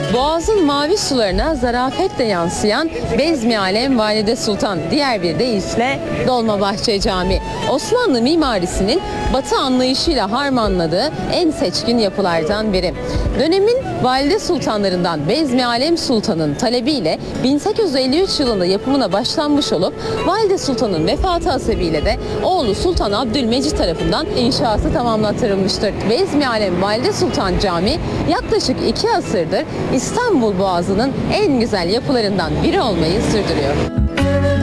Boğaz'ın mavi sularına zarafetle yansıyan Bezmi Alem Valide Sultan, diğer bir deyişle Dolmabahçe Camii. Osmanlı mimarisinin Batı anlayışıyla harmanladığı en seçkin yapılardan biri. Dönemin valide sultanlarından Bezmi Alem Sultan'ın talebiyle 1853 yılında yapımına başlanmış olup Valide Sultan'ın vefatı hasebiyle de oğlu Sultan Abdülmecid tarafından inşası tamamlattırılmıştır. Bezmi Alem Valide Sultan Camii yaklaşık 2 asırdır İstanbul Boğazı'nın en güzel yapılarından biri olmayı sürdürüyor.